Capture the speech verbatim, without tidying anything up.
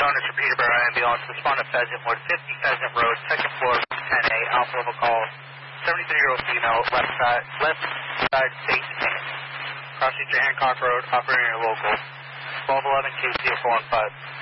owners for Peterborough Ambulance. Respond to Pheasant Wood, fifty Pheasant Road, second floor, ten A, Alpha Level call, seventy-three-year-old female, left side, left side face pain. Crossing to Hancock Road, operating your local, twelve eleven K C four one five.